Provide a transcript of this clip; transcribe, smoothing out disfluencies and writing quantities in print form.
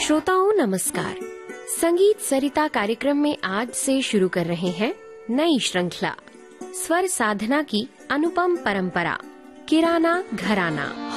श्रोताओं नमस्कार। संगीत सरिता कार्यक्रम में आज से शुरू कर रहे हैं नई श्रृंखला स्वर साधना की अनुपम परंपरा, किराना घराना।